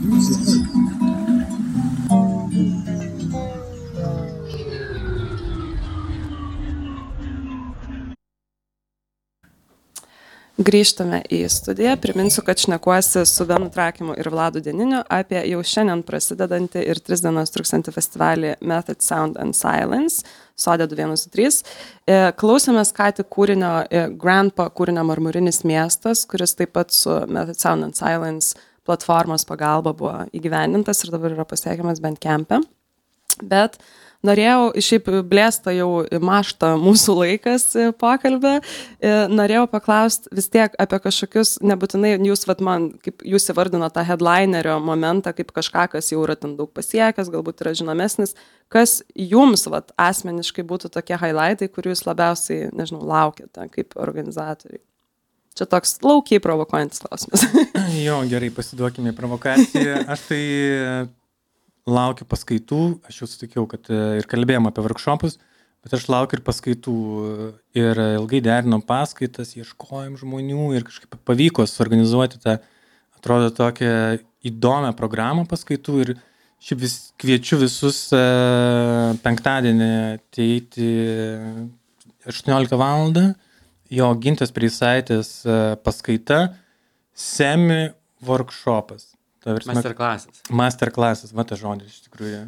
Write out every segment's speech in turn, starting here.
Grįžtame į studiją. Priminsiu, kad šnekuosi su Benu Trakimu ir Vladu Dieniniu apie jau šiandien prasidedantį ir 3 dienas truksantį festivalį Method, Sound and Silence, Sode 2123. Klausėmės ką tik kūrinio Grandpa kūrinio Marmurinis miestas, kuris taip pat su Method, Sound and Silence platformos pagalba buvo įgyvendintas ir dabar yra pasiekiamas Bandcamp'e. Bet norėjau, šiaip blėsta jau mašta mūsų laikas pokalbę, norėjau paklausti vis tiek apie kažkokius, nebūtinai jūs, man, kaip jūs įvardino tą headlinerio momentą, kaip kažką, kas jau yra ten daug pasiekęs, galbūt yra žinomesnis, kas jums asmeniškai būtų tokie highlightai, kurių jūs labiausiai, nežinau, laukiate kaip organizatoriai. Čia toks laukiai provokuojantis klausimas. Jo, gerai, pasiduokime į provokaciją. Aš tai laukiu paskaitų, aš jau sutikiau, kad ir kalbėjom apie workshopus, bet aš laukiu ir paskaitų ir ilgai derinom paskaitas, ieškojom žmonių ir kažkaip pavyko suorganizuoti tą, atrodo, tokią įdomią programą paskaitų ir šiaip kviečiu visus penktadienį ateiti 18 valandą, jo Gintės Preisaitės paskaita, semi workshopas. Masterclassas, va tas žodis iš tikrųjų.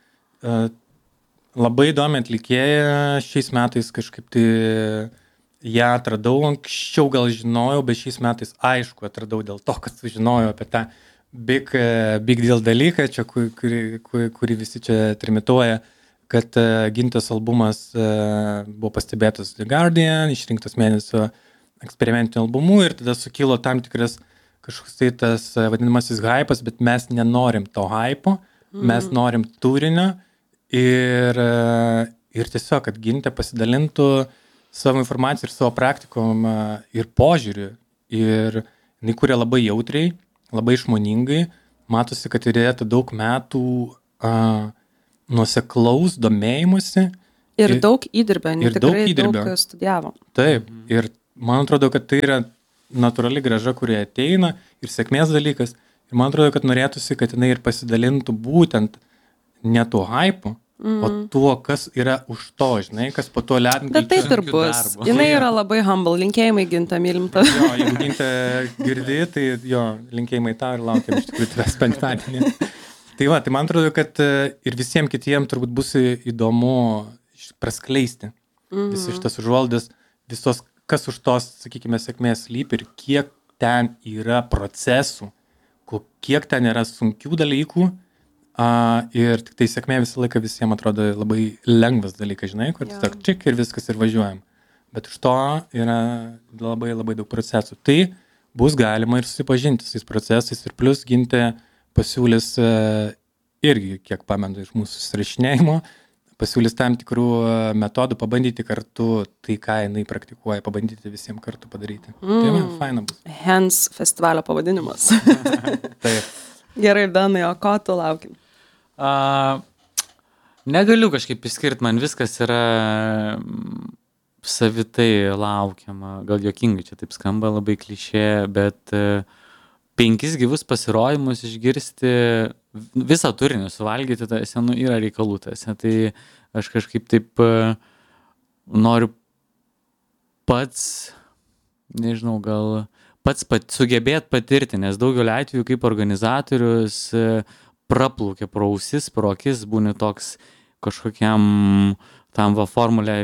Labai įdomi atlikėja, šiais metais kažkaip tai ją atradau, anksčiau gal žinojau, bet šiais metais aišku atradau dėl to, kad sužinojau apie tą big deal dalyką, čia, kurį visi čia trimituoja, kad Gintės albumas buvo pastebėtas The Guardian, išrinktas mėnesio eksperimentiniu albumu ir tada sukilo tam tikras kažkoks tai tas vadinamasis hypas, bet mes nenorim to hypo, mes norim turinio ir tiesiog, kad Gintė pasidalintų savo informaciją ir savo praktikom ir požiūriu. Ir jinai kuria labai jautriai, labai išmoningai, matosi, kad turėtų daug metų nuoseklaus domėjimusi. Ir daug įdirbė, tikrai daug studijavo. Taip, ir man atrodo, kad tai yra natūrali grąža, kurie ateina ir sėkmės dalykas. Ir man atrodo, kad norėtųsi, kad jinai ir pasidalintų būtent ne tuo hypu, o tuo, kas yra už to, žinai, kas po to ledinkai. Bet taip ir bus. Jinai yra labai humble. Linkėjimai, Ginta, mylim tą. Jo, jeigu Ginta girdi, tai jo, linkėjimai tau ir laukiam iš tikrųjų tavęs penktadienį. Tai man atrodo, kad ir visiems kitiems turbūt bus įdomu praskleisti visas šitas užvaldas, visos kas už tos, sakykime, sėkmės slypi ir kiek ten yra procesų, kiek ten yra sunkių dalykų ir tik tai sėkmė visą laiką visiems atrodo labai lengvas dalykas, žinai, kur tiesiog čik ir viskas ir važiuojam. Bet už to yra labai, labai daug procesų. Tai bus galima ir susipažinti su tais procesais ir plus Gintė pasiūlys irgi, kiek pamenu iš mūsų susirašinėjimo, pasiūlys tam tikrų metodų pabandyti kartu tai, ką jinai praktikuoja, pabandyti visiems kartu padaryti. Tai man faina bus. Hence festivalio pavadinimas. Taip. Gerai, Benai, o ko tu lauki? Negaliu kažkaip išskirti, man viskas yra savitai laukiama. Gal juokingai čia taip skamba, labai klišė, bet 5 gyvus pasirodymus išgirsti, visą turinį suvalgyti, yra reikalų tose. Tai aš kažkaip taip noriu pats, nežinau, gal pats sugebėt patirti, nes daugelio atveju kaip organizatorius praplaukia pro ausis, pro akis, būni toks kažkokiam tam Formulė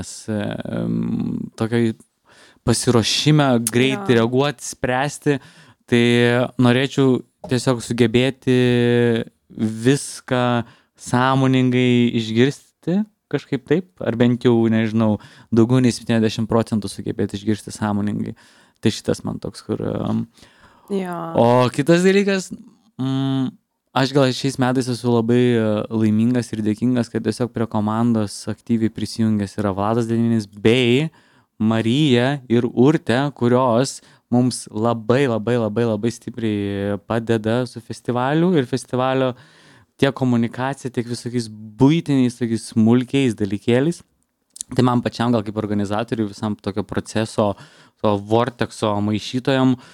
1 tokio pasiruošime, greitai reaguoti, spręsti. Tai norėčiau tiesiog sugebėti viską sąmoningai išgirsti kažkaip taip, ar bent jau, nežinau, daugiau nei 70% sugebėti išgirsti sąmoningai. Tai šitas man toks, kur... O kitas dalykas, aš gal šiais metais esu labai laimingas ir dėkingas, kad tiesiog prie komandos aktyviai prisijungęs yra Vladas Dieninis bei Marija ir Urtė, kurios mums labai stipriai padeda su festivaliu ir festivalio tiek komunikacija, tiek visokiais buitiniais, tokiais smulkiais dalykėliais. Tai man pačiam gal kaip organizatoriui visam tokio proceso, to vortekso maišytojam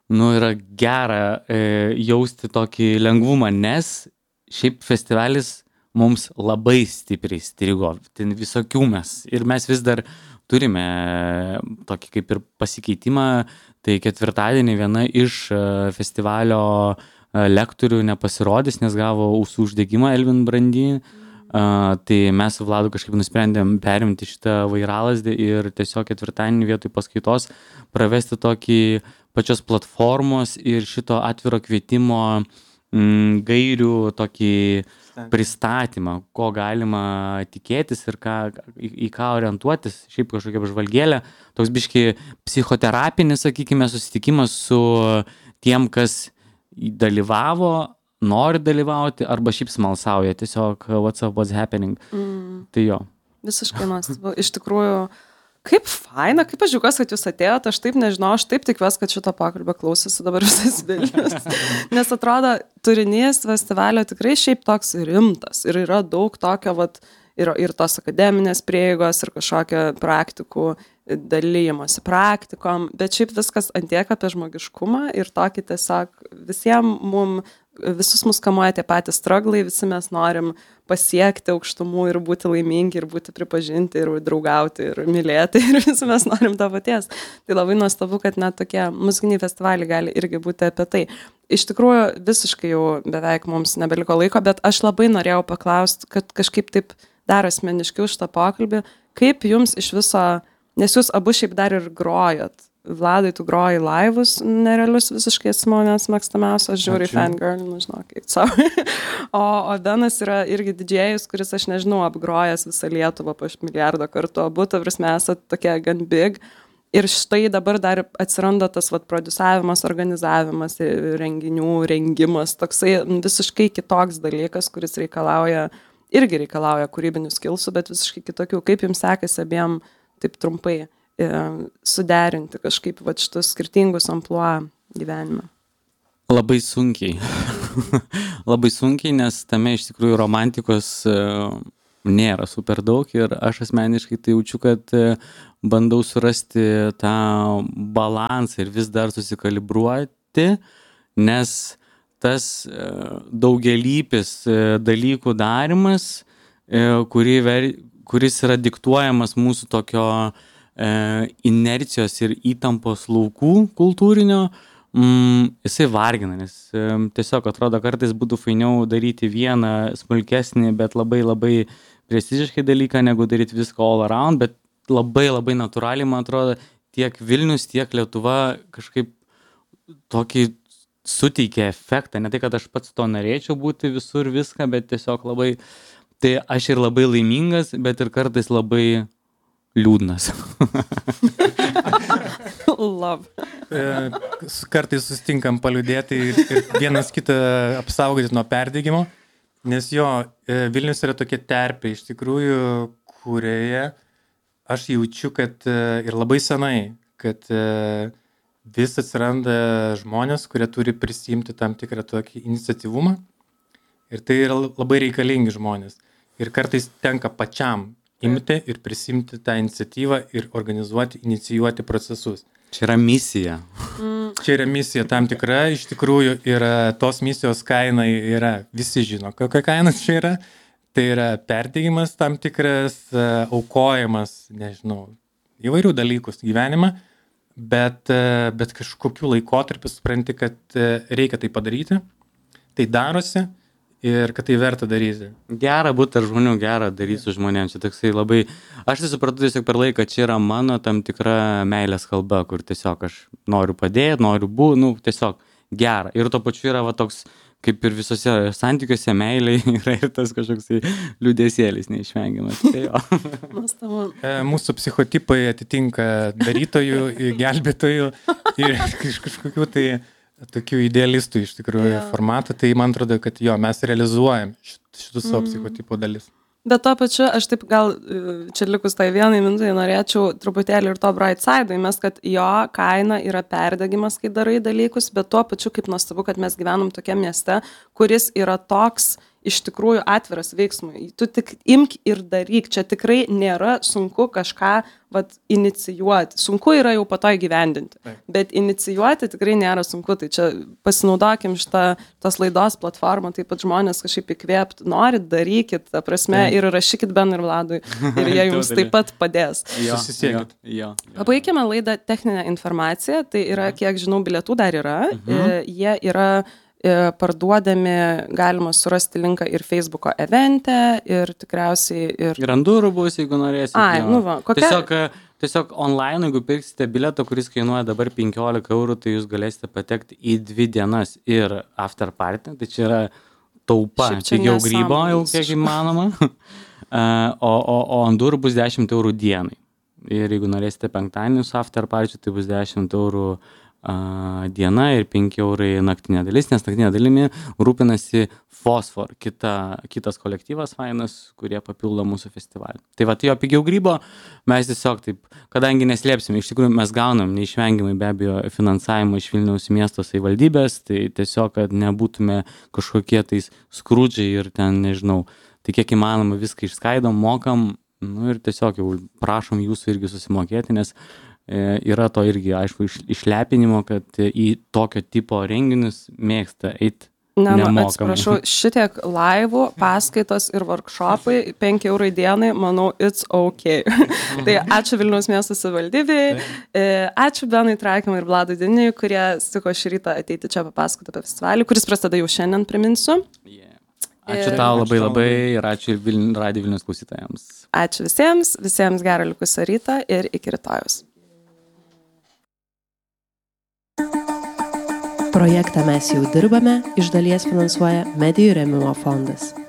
yra gera jausti tokį lengvumą, nes šiaip festivalis mums labai stipriai strigo, ten visokių ir mes vis dar turime tokį kaip ir pasikeitimą, tai ketvirtadienį viena iš festivalio lektorių nepasirodys, nes gavo ausų uždegimą Elvin Brandy. Tai mes su Vladu kažkaip nusprendėm perimti šitą vairalazdį ir tiesiog ketvirtadienį vietoj paskaitos pravesti tokį pačios platformos ir šito atviro kvietimo gairių tokį pristatymą, ko galima tikėtis ir į ką orientuotis, šiaip kažkokia apžvalgėlė, toks biški psichoterapinis, sakykime, susitikimas su tiem, kas dalyvavo, nori dalyvauti arba šiaip smalsauja, tiesiog what's happening. Tai jo. Visiškai nuostabu. Iš tikrųjų, kaip faina, kaip aš džiaugiuosi, kad jūs atėjote, aš taip nežinau, aš taip tikiuosi, kad šito pokalbio klausysi dabar visas Vilnius. Nes atrodo, turinys festivalio tikrai šiaip toks rimtas ir yra daug tokio, ir tos akademinės prieigos, ir kažkokio praktikų dalymosi praktikom, bet šiaip viskas ant tiek apie žmogiškumą ir tokį tiesiog visus mus kamuoja tie patys strugglai, visi mes norim pasiekti aukštumų ir būti laimingi, ir būti pripažinti, ir draugauti, ir mylėti, ir visi mes norim to paties. Tai labai nuostabu, kad net tokie muzikiniai festivaliai gali irgi būti apie tai. Iš tikrųjų, visiškai jau beveik mums nebeliko laiko, bet aš labai norėjau paklausti, kad kažkaip taip dar asmeniškiau šitą pokalbį, kaip jums iš viso, nes jūs abu šiaip dar ir grojat. Vladai, tu groji laivus nerealius visiškai esi manęs mėgstamiausias, žiūri fangirl, žinokit, sorry. O Benas yra irgi didžėjus, kuris, aš nežinau, apgrojęs visą Lietuvą po milijardą kartų, abu, ta prasme, esat tokie gan big. Ir štai dabar dar atsiranda tas prodiusavimas, organizavimas, renginių rengimas, toksai visiškai kitoks dalykas, kuris reikalauja kūrybinių skillsų, bet visiškai kitokių. Kaip jums sekasi abiem taip trumpai suderinti kažkaip šitus skirtingus amplua gyvenime? Labai sunkiai. Labai sunkiai, nes tame iš tikrųjų romantikos nėra super daug ir aš asmeniškai tai jaučiu, kad bandau surasti tą balansą ir vis dar susikalibruoti, nes tas daugialypis dalykų darimas, kuris yra diktuojamas mūsų tokio inercijos ir įtampos laukų kultūrinio, jisai vargina, nes tiesiog atrodo kartais būtų fainiau daryti vieną smulkesnį, bet labai labai prestižiškai dalyką, negu daryti viską all around, bet labai labai natūraliai, man atrodo, tiek Vilnius, tiek Lietuva kažkaip tokį suteikia efektą, ne tai, kad aš pats to norėčiau būti visur viską, bet tiesiog labai, tai aš ir labai laimingas, bet ir kartais labai liūdnas. Love. Kartais susitinkam paliūdėti ir vienas kitą apsaugoti nuo perdegimo, nes Vilnius yra tokia terpė iš tikrųjų, kurioje aš jaučiu, kad ir labai senai, kad vis atsiranda žmonės, kurie turi prisiimti tam tikrą tokį iniciatyvumą ir tai yra labai reikalingi žmonės. Ir kartais tenka pačiam imti ir prisimti tą iniciatyvą ir organizuoti, inicijuoti procesus. Čia yra misija. Čia yra misija tam tikra, iš tikrųjų, ir tos misijos kaina yra, visi žino, kokia kaina čia yra. Tai yra perdegimas tam tikras, aukojimas, nežinau, įvairių dalykus gyvenimą, bet kažkokiu laikotarpiu supranti, kad reikia tai padaryti, tai darosi. Ir kad tai verta daryti. Gera būti tarp žmonių, gera daryti su žmonėms. Čia toksai labai, aš tai supratau tiesiog per laiką, čia yra mano tam tikra meilės kalba, kur tiesiog aš noriu padėti, noriu būti, tiesiog gera. Ir tuo pačiu yra toks, kaip ir visose santykiuose meiliai, yra ir tas kažkoks liūdėsėlis neišvengiamas. Tai Mūsų psichotipai atitinka darytojų, gelbėtojų ir kažkokių tai tokių idealistų iš tikrųjų formatą, tai man atrodo, kad mes realizuojam šitus savo psichotipų dalis. Bet tuo pačiu, aš taip gal čia likus tai vienai minutei norėčiau truputėlį ir to bright side, mes, kad jo kaina yra perdegimas, kai darai dalykus, bet tuo pačiu kaip nuostabu, kad mes gyvenam tokiam mieste, kuris yra toks iš tikrųjų atviras veiksmui. Tu tik imk ir daryk. Čia tikrai nėra sunku kažką inicijuoti. Sunku yra jau po to įgyvendinti. Bet inicijuoti tikrai nėra sunku. Tai čia pasinaudokim tos laidos platformą, taip pat žmonės kažkaip įkvėpt. Norit, darykit, ta prasme, ir rašykit Ben ir Vladui. Ir jie jums taip pat padės. Susisiekit. Pabaikime laidą techninę informaciją. Tai yra, kiek žinau, bilietų dar yra. Jie yra parduodami, galima surasti linką ir Facebooko evente, ir tikriausiai ir... Ir ant durų bus, jeigu norėsite. Kokia... Tiesiog online, jeigu pirksite biletą, kuris kainuoja dabar 15 €, tai jūs galėsite patekti į 2 dienas ir after party. Tai čia yra taupa, pigiau grybo jau kiek įmanoma. O ant durų bus 10 € dienai. Ir jeigu norėsite penktadienį su after party, tai bus 10 € diena ir 5 € naktinė dalis, nes naktinė dalimi rūpinasi Fosfor, kitas kolektyvas fainas, kurie papildo mūsų festivalį. Tai va, tai jo pigiau grybo, mes tiesiog taip, kadangi neslėpsime, iš tikrųjų mes gaunam neišvengiamai be abejo finansavimą iš Vilniaus miesto savivaldybės, tai tiesiog, kad nebūtume kažkokie tais skrūdžiai ir ten, nežinau, tai kiek įmanoma viską išskaidom, mokam, ir tiesiog jau prašom jūsų irgi susimokėti, nes yra to irgi, aišku, išlepinimo, kad į tokio tipo renginius mėgsta eiti nemokamai. Atsiprašau, šitiek laivų, paskaitos ir workshopai, 5 € dienai, manau, it's okay. Tai ačiū Vilniaus miesto savivaldybei, ačiū Benui Trakimui ir Vladui Deniniui, kurie sutiko šį rytą ateiti čia papasakoti apie festivalį, kuris prasideda jau šiandien, priminsiu. Ačiū tau labai ir ačiū Radio Vilnius klausytojams. Ačiū visiems gerą likusio rytą ir iki rytojus. Projektą Mes jau dirbame iš dalies finansuoja Medijų rėmimo fondas.